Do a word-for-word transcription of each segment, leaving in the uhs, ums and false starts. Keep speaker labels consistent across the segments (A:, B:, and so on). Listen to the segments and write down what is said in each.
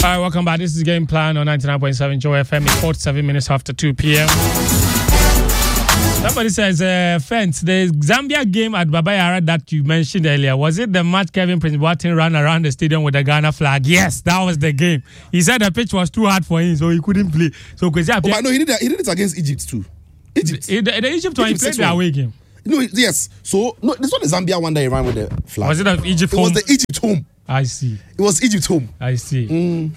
A: right, welcome back. This is Game Plan on ninety-nine point seven Joy F M. It's forty-seven minutes after two p.m. Somebody says, uh, Fence, the Zambia game at Baba Yara that you mentioned earlier, was it the match Kevin Prince Boateng ran around the stadium with the Ghana flag? Yes, that was the game. He said the pitch was too hard for him, so he couldn't play. So, oh,
B: but no, he did, that, he did it against Egypt too. Egypt.
A: The, the, the Egypt one, he played the away game.
B: No, yes. So, no, this one is Zambia one that he ran with the flag.
A: Was it of Egypt
B: it
A: home?
B: It was the Egypt home.
A: I see.
B: It was Egypt home.
A: I see.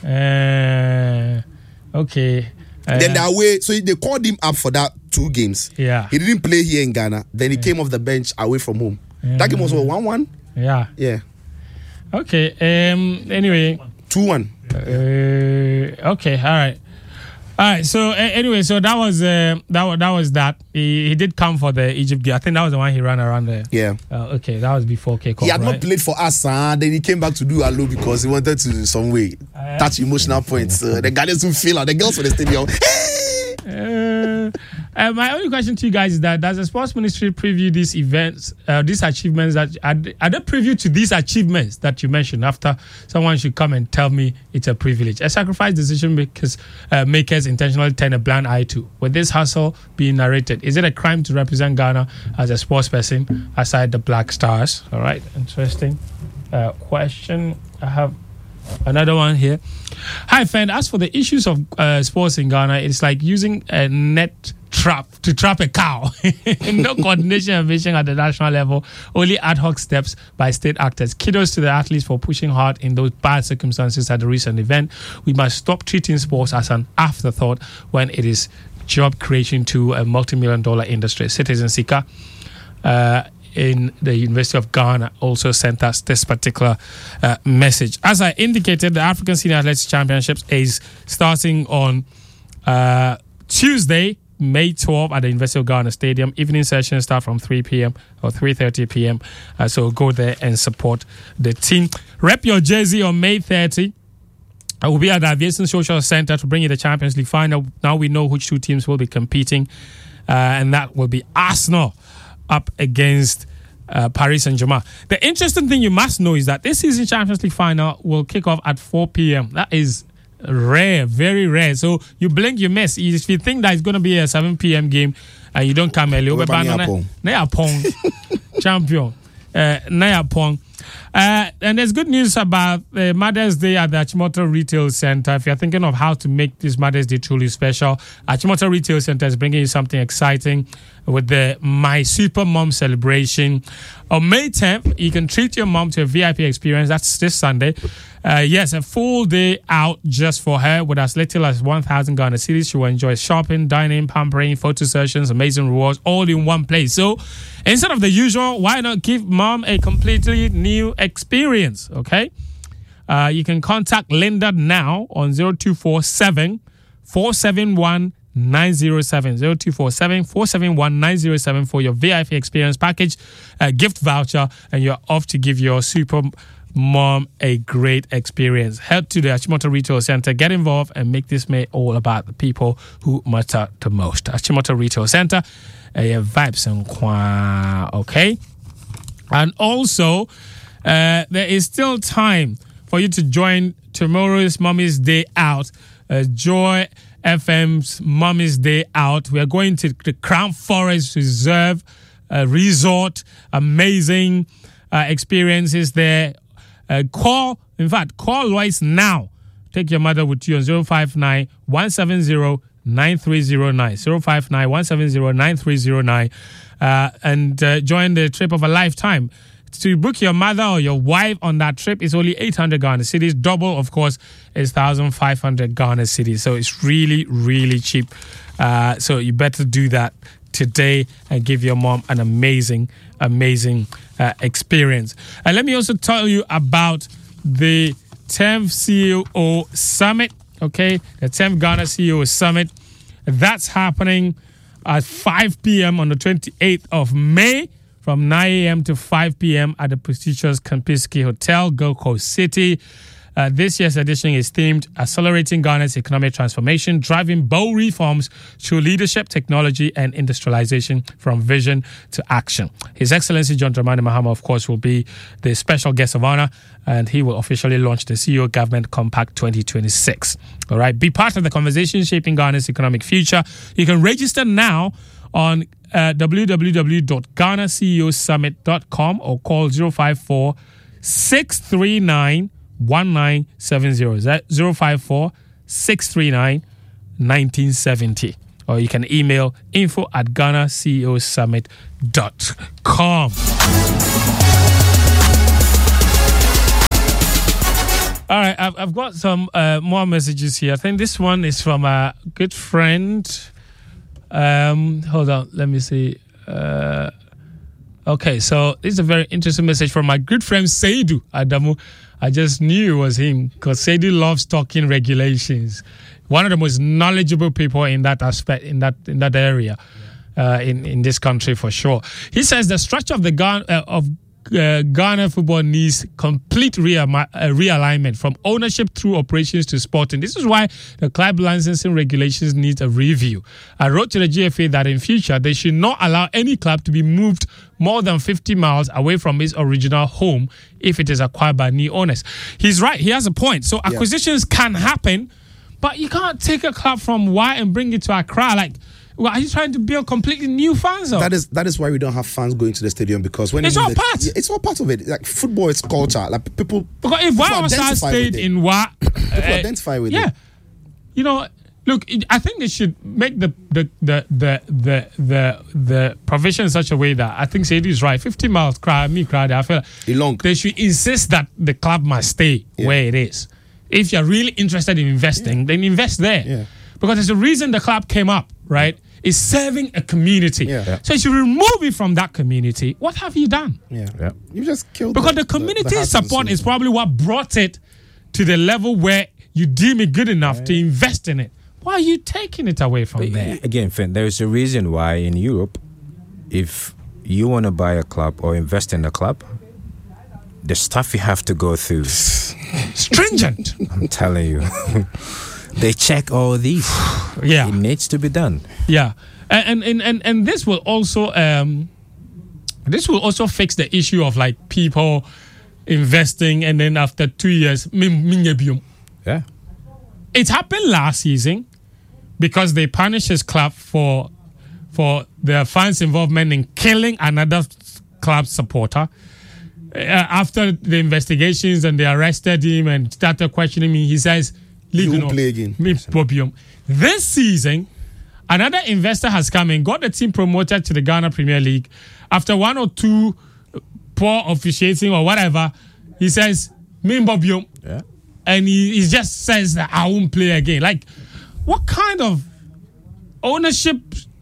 B: Mm.
A: Uh, okay. Uh,
B: then the away, so they called him up for that two games.
A: Yeah.
B: He didn't play here in Ghana. Then he yeah. came off the bench away from home. Yeah. That game was one one.
A: Yeah.
B: Yeah.
A: Okay. Um. Anyway.
B: two one.
A: Uh, okay. All right. All right. So uh, anyway, so that was uh, that was that was that. He, he did come for the Egypt game. I think that was the one he ran around there.
B: Yeah.
A: Uh, okay. That was before K-Cup,
B: He had
A: right?
B: not played for us, huh? Then he came back to do Allo because he wanted to, in some way, uh, touch emotional points. Uh, the Ghanaians will feel out. The girls for the stadium.
A: uh, uh, my only question to you guys is that does the sports ministry preview these events, uh, these achievements that are, are they preview to these achievements that you mentioned? After someone should come and tell me it's a privilege, a sacrifice decision makers uh, makers intentionally turn a blind eye to. With this hustle being narrated, is it a crime to represent Ghana as a sports person aside the Black Stars? All right, interesting uh, question. I have another one here. Hi, friend. As for the issues of uh, sports in Ghana, it's like using a net trap to trap a cow. No coordination and vision at the national level, only ad hoc steps by state actors. Kudos to the athletes for pushing hard in those bad circumstances at the recent event. We must stop treating sports as an afterthought when it is job creation to a multi-million dollar industry. Citizen Sika uh, in the University of Ghana also sent us this particular uh, message. As I indicated, the African Senior Athletics Championships is starting on uh, Tuesday, May twelfth at the University of Ghana Stadium. Evening sessions start from three p.m. or three thirty p.m. Uh, so go there and support the team. Rep your jersey on May thirtieth. I will be at the Aviation Social Center to bring you the Champions League final. Now we know which two teams will be competing, uh, and that will be Arsenal up against uh, Paris Saint-Germain. The interesting thing you must know is that this season Champions League final will kick off at four p.m. That is rare, very rare. So you blink, you miss. If you think that it's going to be a seven p.m. game and you don't come early, champion, uh, Nayapong. Uh, and there's good news about uh, Mother's Day at the Achimota Retail Center. If you're thinking of how to make this Mother's Day truly special, Achimota Retail Center is bringing you something exciting with the My Super Mom celebration. On May tenth, you can treat your mom to a V I P experience. That's this Sunday. Uh, yes, a full day out just for her with as little as one thousand Ghana cedis. She will enjoy shopping, dining, pampering, photo sessions, amazing rewards, all in one place. So instead of the usual, why not give mom a completely new experience, okay? Uh, you can contact Linda now on zero two four seven, four seven one, nine zero seven, zero two four seven, four seven one, nine zero seven for your V I P experience package, uh, gift voucher, and you're off to give your super mom a great experience. Head to the Achimota Retail Center, get involved, and make this May all about the people who matter the most. Achimota Retail Center, uh, vibes and kwa, okay? And also, uh, there is still time for you to join tomorrow's Mommy's Day Out, uh, Joy F M's Mommy's Day Out. We are going to the Crown Forest Reserve uh, Resort. Amazing uh, experiences there. Uh, call, in fact, call Lois now. Take your mother with you on zero five nine, one seven zero, nine three zero nine, zero five nine, one seven zero, nine three zero nine, uh, and uh, join the trip of a lifetime. To book your mother or your wife on that trip, it's only eight hundred Ghana cedis. Double, of course, is one thousand five hundred Ghana cedis. So it's really, really cheap. Uh, so you better do that today and give your mom an amazing, amazing uh, experience. And let me also tell you about the tenth C E O Summit, okay? The tenth Ghana C E O Summit. That's happening at five p.m. on the twenty-eighth of May from nine a.m. to five p.m. at the prestigious Kempinski Hotel, Gold Coast City. Uh, this year's edition is themed Accelerating Ghana's Economic Transformation, Driving Bold Reforms Through Leadership, Technology and Industrialization from Vision to Action. His Excellency John Dramani Mahama, of course, will be the special guest of honor, and he will officially launch the C E O Government Compact twenty twenty-six. All right, be part of the conversation shaping Ghana's economic future. You can register now on uh, w w w dot ghana c e o summit dot com or call zero five four, six three nine, one nine seven zero. Is that zero five four, six three nine, one nine seven zero? Or you can email info at ghana c e o summit dot com. All right, I've, I've got some uh, more messages here. I think this one is from a good friend. Um, hold on, let me see. Uh, okay, so this is a very interesting message from my good friend Seidu Adamu. I just knew it was him because Seidu loves talking regulations. One of the most knowledgeable people in that aspect, in that in that area, uh, in in this country for sure. He says the structure of the Ghana uh, of Uh, Ghana football needs complete rea- uh, realignment from ownership through operations to sporting. This is why the club licensing regulations need a review. I wrote to the G F A that in future they should not allow any club to be moved more than fifty miles away from its original home if it is acquired by new owners. He's right. He has a point. So acquisitions yeah. can happen, but you can't take a club from Y and bring it to Accra. Like, well, are you trying to build completely new fans? Though?
B: That is that is why we don't have fans going to the stadium, because when
A: it's all
B: the,
A: part.
B: Yeah, it's all part of it. Like football is culture. Like people.
A: Because if one of us stayed in Wa,
B: people uh, identify with
A: yeah,
B: it.
A: You know, look, I think they should make the the the the the the, the provision in such a way that I think Seidu is right. Fifty miles, cry me cry. I feel
B: like
A: they should insist that the club must stay yeah. where it is. If you're really interested in investing, yeah. then invest there.
B: Yeah.
A: Because there's a reason the club came up, right? Yeah. Is serving a community.
B: Yeah. Yeah.
A: So if you remove it from that community, what have you done?
B: Yeah. yeah. You just killed
A: Because
B: the,
A: the community
B: the, the
A: support is probably what brought it to the level where you deem it good enough yeah. to invest in it. Why are you taking it away from
C: but
A: there?
C: Again, Finn, there is a reason why in Europe, if you want to buy a club or invest in a club, the stuff you have to go through.
A: Stringent.
C: I'm telling you. They check all these.
A: Yeah,
C: it needs to be done.
A: Yeah, and and and and this will also um, this will also fix the issue of like people investing and then after two years,
C: yeah,
A: it happened last season because they punished his club for for their fans' involvement in killing another club supporter. Uh, after the investigations and they arrested him and started questioning me, he says.
B: He won't play again.
A: This season, another investor has come and got the team promoted to the Ghana Premier League. After one or two poor officiating or whatever, he says,
C: yeah.
A: and he, he just says that I won't play again. Like, what kind of ownership?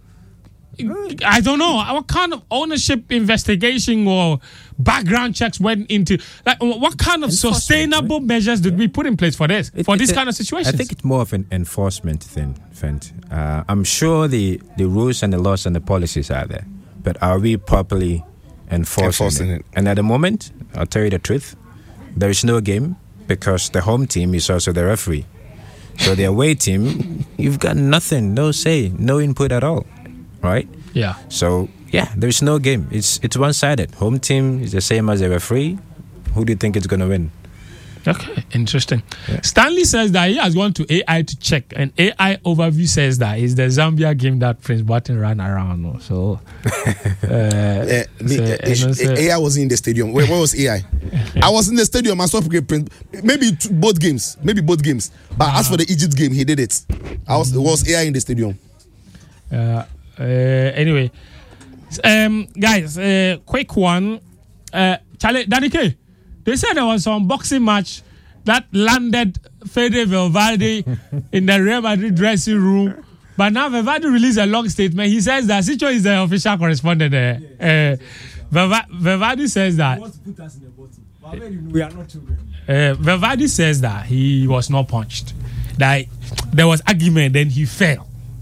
A: I don't know. What kind of ownership investigation or background checks went into? Like, what kind of sustainable right? measures did yeah. we put in place for this, it, for this a, kind of situations?
C: I think it's more of an enforcement thing, Fent. Uh, I'm sure the, the rules and the laws and the policies are there, but are we properly enforcing, enforcing it? it? And at the moment, I'll tell you the truth, there is no game because the home team is also the referee. So the away team, you've got nothing, no say, no input at all. Right?
A: Yeah.
C: So, yeah, there's no game. It's it's one-sided. Home team is the same as the referee. Who do you think is going to win?
A: Okay, interesting. Yeah. Stanley says that he has gone to A I to check, and A I overview says that it's the Zambia game that Prince Boateng ran around. So, uh,
B: uh, the, so, uh, A I wasn't in the stadium. Where, where was A I? I was in the stadium. I saw Prince. Maybe t- both games. Maybe both games. But uh, as for the Egypt game, he did it. I was. It was A I in the stadium.
A: Uh, Uh, anyway, um, guys, uh, quick one. Uh, Charlie, Danny K, they said there was some boxing match that landed Fede Valverde in the Real Madrid dressing room. But now Valverde released a long statement. He says that Sicho is the official correspondent there. Uh, Valverde says that.
D: We are not children.
A: Uh, Valverde says that he was not punched. That there was argument, then he fell.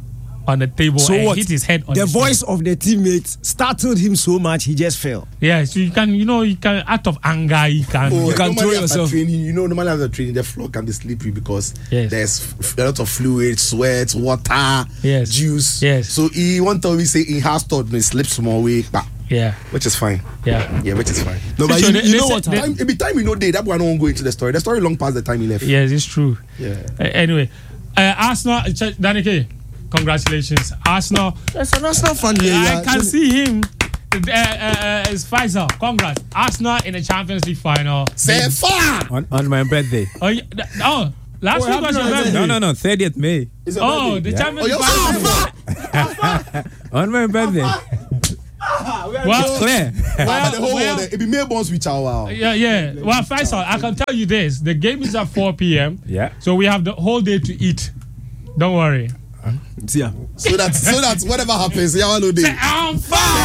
A: on the table
E: so
A: and
E: what?
A: hit his head on
E: the
A: the
E: voice of the teammates startled him so much he just fell.
A: Yeah, so you can, you know, you can out of anger, you can,
B: oh,
A: you can
B: normally
A: throw
B: after
A: yourself.
B: Training, you know, normally after training, the floor can be slippery because
A: yes.
B: there's f- a lot of fluid, sweat, water,
A: yes.
B: juice.
A: Yes.
B: So he one time we say he has thought he slips small way, but
A: yeah,
B: which is fine.
A: Yeah,
B: yeah, which is fine.
E: No, but you,
A: they,
E: you
A: they
E: know
A: say,
E: what?
B: Time, every time you know day, that one won't go into the story. The story long past the time he left.
A: Yes, it's true.
B: Yeah.
A: Uh, anyway, uh, Arsenal, Danny K, congratulations, Arsenal.
E: That's an Arsenal fan.
A: I
E: Yeah,
A: can see him. Uh, uh, uh, it's Faisal. Congrats, Arsenal in the Champions League final.
B: Say far
C: on, on my birthday.
A: Oh, yeah, oh last
E: oh,
A: week was your birthday.
C: No, no, no, thirtieth May.
A: Oh, the
C: yeah.
A: Champions League
B: oh,
A: final.
C: On my birthday.
A: Well,
C: it's clear.
B: well, the whole
A: well,
B: world, it be mere bonds with our wow.
A: Yeah, yeah. Well, Faisal, I can tell you this: the game is at four p.m.
C: Yeah.
A: So we have the whole day to eat. Don't worry.
E: Yeah.
B: So that so that whatever happens, yeah, no day.
A: Say, I'm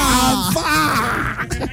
A: fine.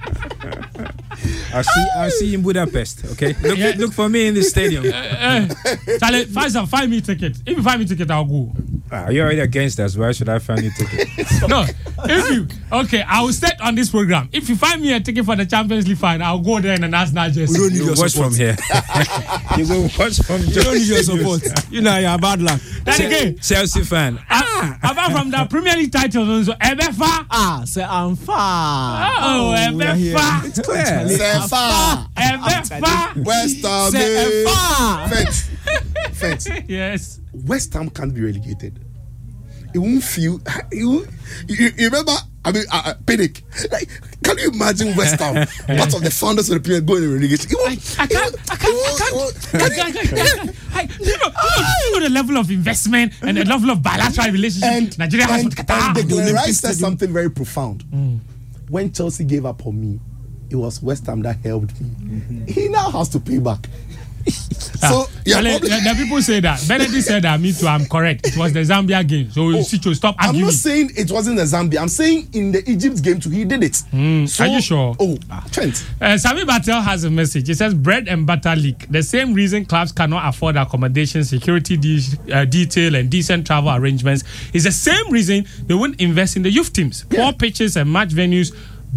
C: I'll see. I'll see you in Budapest. Okay. Look, yeah. look for me in the stadium.
A: Uh, uh, Charlie, Faisal, find me ticket. If you find me ticket, I'll go.
C: Ah, you're already against us. Why should I find you ticket?
A: No, if you okay, I will start on this program. If you find me a ticket for the Champions League final, I'll go there in the national jersey.
E: We don't need
C: you
E: your
C: watch
E: support
C: from here. You go watch from.
E: You don't need your support. You know you're bad luck.
A: That again,
C: Chelsea fan.
A: Ah, apart from the Premier League titles, so Ebefa.
E: Ah, say I'm far.
A: Oh, Ebefa.
E: It's clear.
B: Say far.
A: Ebefa.
B: West Ham.
E: Say far.
B: Fence. Fence.
A: Yes.
B: West Ham can't be relegated. It won't feel. It won't, you, you remember? I mean, uh, panic. Like, can you imagine West Ham, part of the founders of the Premier, going to relegation? It won't,
A: I can't. I can't. I can't. I can't. I can't. You know, you know the level of investment and the level of bilateral relationship
B: and,
A: Nigeria has
B: and,
A: with Qatar.
B: And Declan Rice said something very profound. Mm. When Chelsea gave up on me, it was West Ham that helped me. Mm-hmm. He now has to pay back. So yeah,
A: well, the, the people say that. Benedict said that. Me too. I'm correct. It was the Zambia game. So oh, to stop arguing.
B: I'm not saying it wasn't the Zambia. I'm saying in the Egypt game too. He did it.
A: Mm, so, are you sure?
B: Oh, Trent.
A: Uh, Sami Bartel has a message. He says bread and butter leak. The same reason clubs cannot afford accommodation, security de- uh, detail, and decent travel arrangements is the same reason they won't invest in the youth teams. Yeah. Poor pitches and match venues.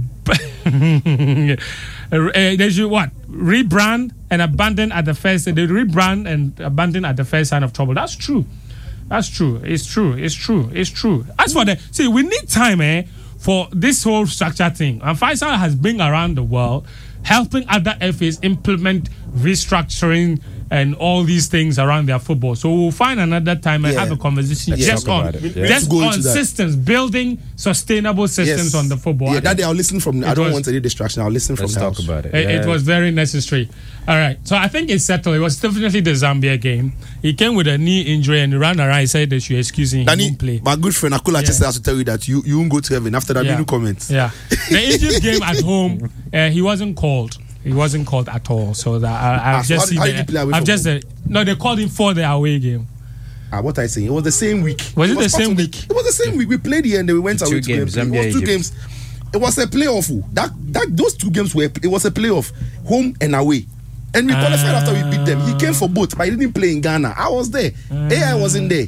A: uh, they should what rebrand and abandon at the first. They rebrand and abandon at the first sign of trouble. That's true. That's true. It's true. It's true. It's true. As for the see, we need time, eh, for this whole structure thing. And Faisal has been around the world helping other F As implement restructuring and all these things around their football. So we'll find another time and yeah. have a conversation Let's just on just on systems, building sustainable systems yes. on the football.
B: Yeah, that day I'll listen from. It I don't was, want any distraction. I'll listen from.
C: Let's
B: the
C: talk
B: house.
C: about it.
A: It,
C: yeah.
A: it was very necessary. All right, so I think it's settled. It was definitely the Zambia game. He came with a knee injury and he ran around. He said they should excuse him. He won't play.
B: My good friend Akula yeah. just has to tell you that you you won't go to heaven after that.
A: Yeah.
B: You comments.
A: Yeah, the Egypt game at home, uh, he wasn't called. He wasn't called at all. So that I, I've ah, just so how, seen. How the, I've just uh, no. They called him for the away game.
B: Ah, what I saying? It was the same week.
A: Was it, it was the same
B: the,
A: week?
B: It was the same week. We played here and then we went away to games. It was two Egypt. games. It was a playoff. That that those two games were. It was a playoff, home and away. And we qualified uh, after we beat them. He came for both, but he didn't play in Ghana. I was there. Uh, A I wasn't there.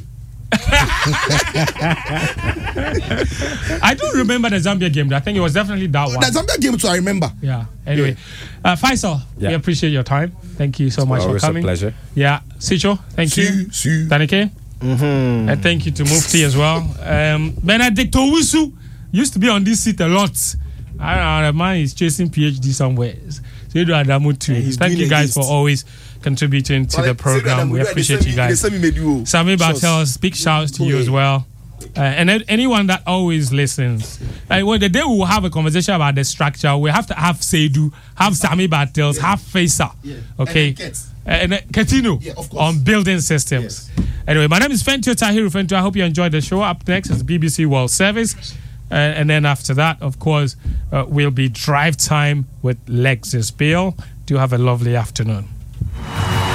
A: I do remember the Zambia game. I think it was definitely that one.
B: The Zambia game too, I remember.
A: Yeah. Anyway, yeah. Uh, Faisal, yeah. we appreciate your time. Thank you so
C: it's
A: much for coming.
C: Always a pleasure.
A: Yeah. Sicho, thank
B: see,
A: you.
B: See.
A: Danike.
E: Mm-hmm.
A: And thank you to Mufti as well. Um, Benedict Owusu used to be on this seat a lot. I don't know, the man is chasing PhD somewhere. So you do Adamu too. Yeah, thank you guys for always contributing to well, the program. We appreciate you guys. Sami Bartels, big shouts to you as well. Uh, and anyone that always listens. Uh, well, the day we will have a conversation about the structure, we have to have Seidu, have Sami Bartels, yeah. have Faisal. Yeah. Okay. And, and Ketino yeah, on building systems. Yes. Anyway, my name is Fentio Tahiru Fentio. I hope you enjoyed the show. Up next is B B C World Service. Uh, and then after that, of course, uh, will be Drive Time with Lexus Bill. Do have a lovely afternoon.